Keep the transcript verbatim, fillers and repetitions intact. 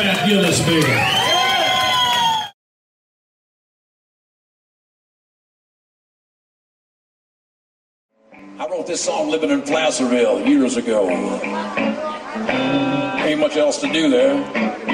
Pat Gillespie. I wrote this song living in Placerville years ago. Ain't much else to do there.